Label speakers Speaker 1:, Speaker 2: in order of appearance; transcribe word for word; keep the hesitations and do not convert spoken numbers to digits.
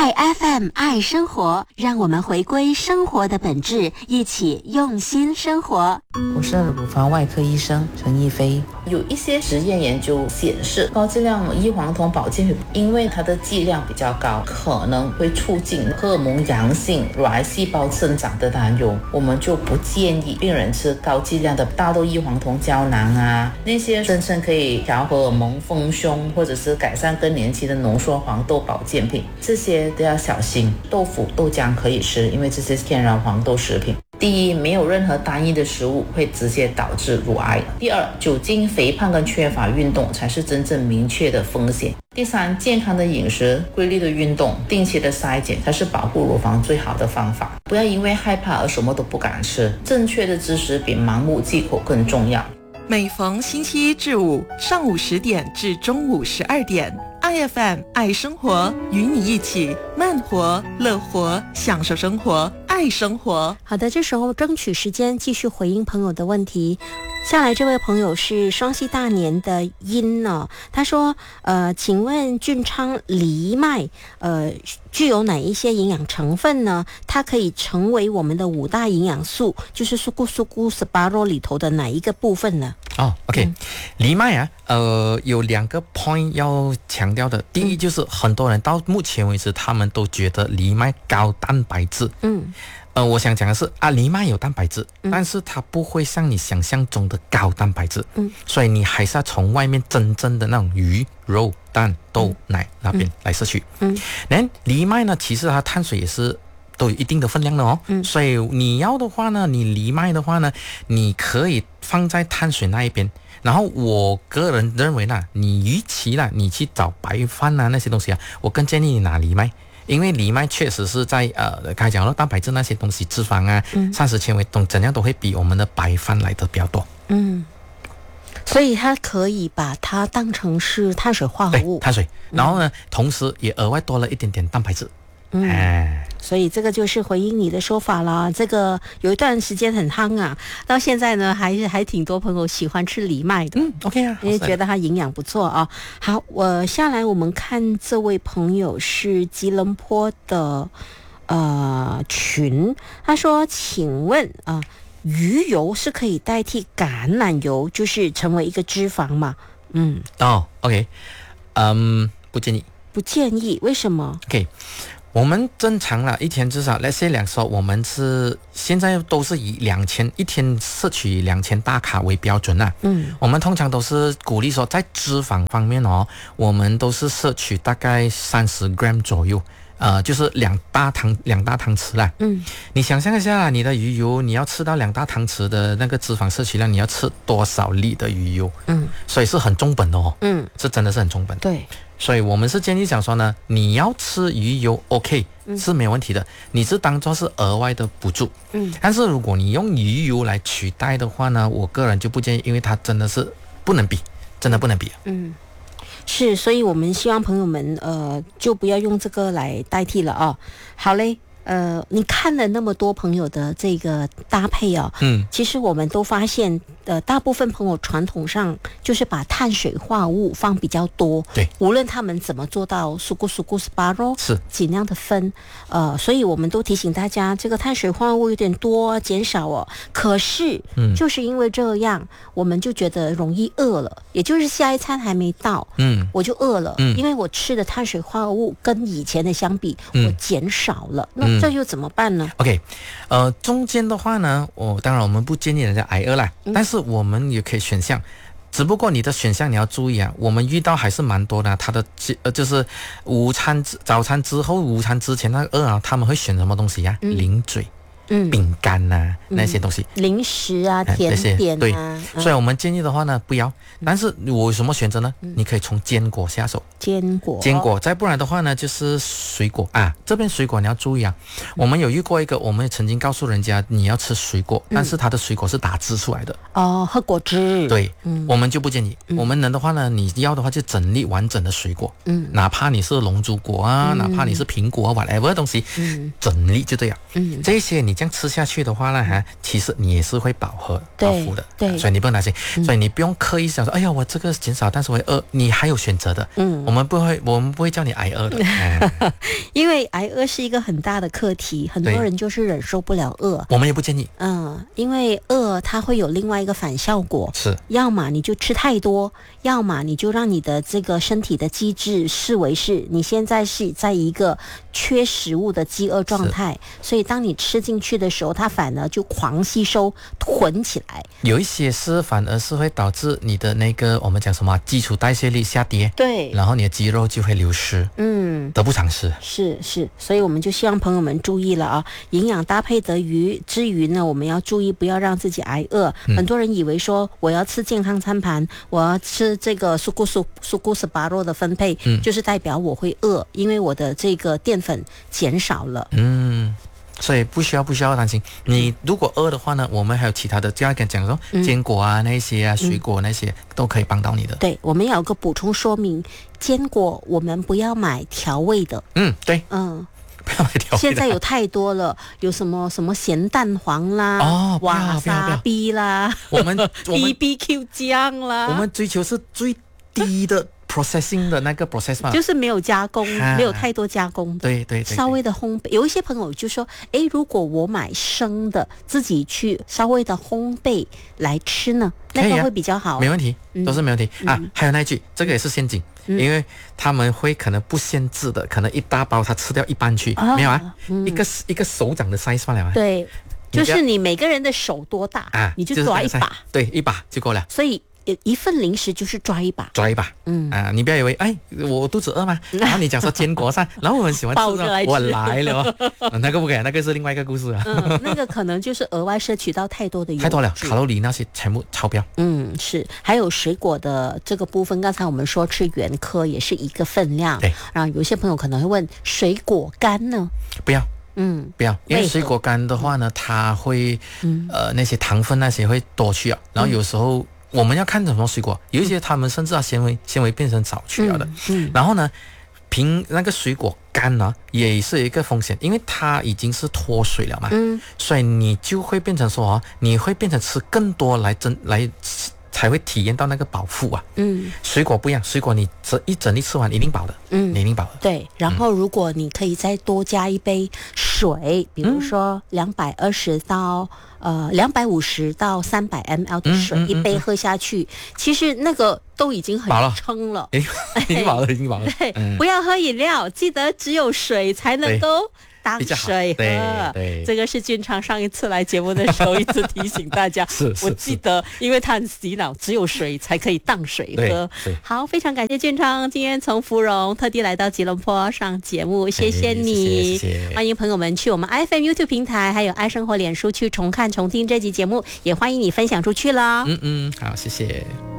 Speaker 1: 爱 F M 爱生活，让我们回归生活的本质，一起用心生活。
Speaker 2: 我是乳房外科医生陈逸飞。有一些实验研究显示，高剂量异黄酮保健品因为它的剂量比较高，可能会促进荷尔蒙阳性乳癌细胞生长的担忧，我们就不建议病人吃高剂量的大豆异黄酮胶囊啊，那些声称可以调荷尔蒙丰胸或者是改善更年期的浓缩黄豆保健品，这些都要小心。豆腐、豆浆可以吃，因为这些是天然黄豆食品。第一，没有任何单一的食物会直接导致乳癌。第二，酒精、肥胖跟缺乏运动才是真正明确的风险。第三，健康的饮食、规律的运动、定期的筛检才是保护乳房最好的方法。不要因为害怕而什么都不敢吃，正确的知识比盲目忌口更重要。
Speaker 3: 每逢星期一至五上午十点至中午十二点，I F M 爱生活，与你一起慢活、乐活，享受生活，爱生活。
Speaker 1: 好的，这时候争取时间继续回应朋友的问题。下来这位朋友是双溪大年的殷呢，他说呃，请问俊昌藜麦呃具有哪一些营养成分呢？它可以成为我们的五大营养素，就是苏咕苏咕十八肉里头的哪一个部分呢？
Speaker 4: 哦 ，OK， 嗯、藜麦啊，呃，有两个 point 要强调的。第一就是很多人到目前为止，他们都觉得藜麦高蛋白质。嗯。呃，我想讲的是啊，藜麦有蛋白质，嗯、但是它不会像你想象中的高蛋白质，嗯，所以你还是要从外面真正的那种鱼、肉、蛋、豆、嗯、奶那边来摄取。嗯，然后藜麦呢，其实它碳水也是都有一定的分量的哦，嗯，所以你要的话呢，你藜麦的话呢，你可以放在碳水那一边。然后我个人认为呢，你与其呢，你去找白饭啊那些东西啊，我更建议你拿藜麦。因为藜麦确实是在呃，刚才讲到蛋白质那些东西，脂肪啊、嗯、膳食纤维等怎样都会比我们的白饭来的比较多。嗯，
Speaker 1: 所以它可以把它当成是碳水化合物，
Speaker 4: 碳水，然后呢，嗯、同时也额外多了一点点蛋白质。
Speaker 1: 嗯，哎，所以这个就是回应你的说法啦。这个有一段时间很夯啊，到现在呢，还是还挺多朋友喜欢吃藜麦的。
Speaker 4: 嗯 ，OK 啊，
Speaker 1: 因为觉得它营养不错啊。好，我下来我们看这位朋友是吉隆坡的呃群，他说：“请问啊、呃，鱼油是可以代替橄榄油，就是成为一个脂肪吗？”嗯，
Speaker 4: 哦 ，OK， 嗯，不建议，
Speaker 1: 不建议，为什么
Speaker 4: ？OK。我们正常了，一天至少let's say两说，我们是现在都是以两千一天摄取两千大卡为标准啦。嗯，我们通常都是鼓励说，在脂肪方面哦，我们都是摄取大概三十 gram 左右，呃，就是两大汤两大汤匙啦。嗯，你想象一下，你的鱼油你要吃到两大汤匙的那个脂肪摄取量，你要吃多少粒的鱼油？嗯，所以是很重本的哦。嗯，这真的是很重本。
Speaker 1: 对。
Speaker 4: 所以我们是建议讲说呢，你要吃鱼油 OK、嗯、是没有问题的，你是当作是额外的补助。嗯，但是如果你用鱼油来取代的话呢，我个人就不建议，因为它真的是不能比，真的不能比。嗯，
Speaker 1: 是，所以我们希望朋友们呃就不要用这个来代替了哦。好嘞。呃，你看了那么多朋友的这个搭配哦，嗯，其实我们都发现，呃，大部分朋友传统上就是把碳水化合物放比较多，
Speaker 4: 对，
Speaker 1: 无论他们怎么做到苏咕苏咕十八肉，
Speaker 4: 是
Speaker 1: 尽量的分，呃，所以我们都提醒大家，这个碳水化合物有点多，减少哦。可是，嗯，就是因为这样，我们就觉得容易饿了，也就是下一餐还没到，嗯，我就饿了，嗯，因为我吃的碳水化合物跟以前的相比，嗯、我减少了，那。这又怎么办呢
Speaker 4: ？OK， 呃，中间的话呢，我、哦、当然我们不建议人家挨饿啦、嗯，但是我们也可以选项，只不过你的选项你要注意啊，我们遇到还是蛮多的，他的呃就是午餐、早餐之后、午餐之前那个饿啊，他们会选什么东西呀、啊？嗯、零嘴。嗯，饼干呐、啊嗯、那些东西，
Speaker 1: 零食啊、甜点啊，
Speaker 4: 对、嗯，所以我们建议的话呢，不要。但是我有什么选择呢？嗯、你可以从坚果下手，
Speaker 1: 坚果，
Speaker 4: 坚果，再不然的话呢，就是水果啊。这边水果你要注意啊，嗯、我们有遇过一个，我们曾经告诉人家你要吃水果，嗯、但是它的水果是打汁出来的
Speaker 1: 哦，喝果汁。
Speaker 4: 对，嗯、我们就不建议。嗯、我们能的话呢，你要的话就整粒完整的水果，嗯，哪怕你是龙珠果啊，嗯、哪怕你是苹果啊 ，whatever 东西，嗯，整粒就这样，嗯，这些你。你这样吃下去的话呢，哈，其实你也是会饱和、饱腹的，
Speaker 1: 对，
Speaker 4: 所以你不用担心，嗯、所以你不用刻意想说，哎呀，我这个减少，但是我会饿，你还有选择的，嗯，我们不会，我们不会叫你挨饿的。
Speaker 1: 因为挨饿是一个很大的课题，很多人就是忍受不了饿。
Speaker 4: 我们也不建议。
Speaker 1: 嗯，因为饿它会有另外一个反效果，
Speaker 4: 是，
Speaker 1: 要么你就吃太多，要么你就让你的这个身体的机制视为是你现在是在一个缺食物的饥饿状态，所以当你吃进去的时候，它反而就狂吸收囤起来。
Speaker 4: 有一些是反而是会导致你的那个我们讲什么基础代谢率下跌，
Speaker 1: 对，
Speaker 4: 然后你的肌肉就会流失，嗯，得不偿失。
Speaker 1: 是是，所以我们就希望朋友们注意了啊，营养搭配得宜之余呢，我们要注意不要让自己挨饿。嗯、很多人以为说我要吃健康餐盘，我要吃这个苏古苏苏古斯巴洛的分配，嗯，就是代表我会饿，因为我的这个淀粉减少了。嗯。
Speaker 4: 所以不需要不需要担心。你如果饿的话呢，我们还有其他的，就要跟讲说、嗯、坚果啊那些啊水果那些、嗯、都可以帮到你的。
Speaker 1: 对，我们要有个补充说明，坚果我们不要买调味的。
Speaker 4: 嗯，对，
Speaker 1: 嗯。
Speaker 4: 不要买调味的。
Speaker 1: 现在有太多了，有什么什么咸蛋黄啦，
Speaker 4: 哦，
Speaker 1: 瓦萨比啦，
Speaker 4: 我们
Speaker 1: B B Q 酱啦，
Speaker 4: 我们追求是最低的。processing 的那个 process 嘛，
Speaker 1: 就是没有加工、啊、没有太多加工的，
Speaker 4: 对 对, 对, 对，
Speaker 1: 稍微的烘焙。有一些朋友就说，诶，如果我买生的，自己去稍微的烘焙来吃呢，那个会比较好。
Speaker 4: 没问题，都是没问题、嗯、啊。还有那一句，这个也是陷阱、嗯，因为他们会可能不限制的，可能一大包他吃掉一半去，哦、没有啊，嗯、一个一个手掌的 size 罢了啊。
Speaker 1: 对，就是你每个人的手多大啊，你就抓一把，就是、
Speaker 4: 对，一把就够了。
Speaker 1: 所以。一份零食就是抓一把，
Speaker 4: 抓一把，嗯啊，你不要以为哎，我肚子饿吗？然后你讲说坚果上，然后我很喜欢吃，
Speaker 1: 来吃
Speaker 4: 我来了、嗯，那个不可以，那个是另外一个故事啊。
Speaker 1: 嗯，那个可能就是额外摄取到太多的油脂，
Speaker 4: 太多了，卡路里那些全部超标。
Speaker 1: 嗯，是，还有水果的这个部分，刚才我们说吃原颗也是一个分量，
Speaker 4: 对。
Speaker 1: 然后有些朋友可能会问，水果干呢？
Speaker 4: 不要。嗯，不要，因为水果干的话呢，它会，嗯、呃，那些糖分那些会多去啊，然后有时候。我们要看什么水果，有一些他们甚至啊纤维纤维变成少去了的，嗯嗯、然后呢，凭那个水果干呢也是有一个风险，因为它已经是脱水了嘛，嗯，所以你就会变成说啊，你会变成吃更多来增来才会体验到那个饱腹啊，嗯，水果不一样，水果你这一整粒吃完一定饱的，嗯，你一定饱的，
Speaker 1: 对。然后如果你可以再多加一杯水，比如说两百二十到。呃，两百五十到三百 ml 的水、嗯嗯嗯、一杯喝下去，其实那个都已经很撑了，
Speaker 4: 已经饱了，已经饱了。
Speaker 1: 对、嗯，不要喝饮料，记得只有水才能够当水喝。
Speaker 4: 对对，
Speaker 1: 这个是俊昌上一次来节目的时候一直提醒大家。
Speaker 4: 是是，
Speaker 1: 我记得，因为他很洗脑，只有水才可以当水喝。好，非常感谢俊昌今天从芙蓉特地来到吉隆坡上节目，谢谢你，
Speaker 4: 谢谢谢谢
Speaker 1: 欢迎朋友们去我们 I F M YouTube 平台，还有爱生活脸书去重看重听这集节目，也欢迎你分享出去了。
Speaker 4: 嗯嗯，好，谢谢。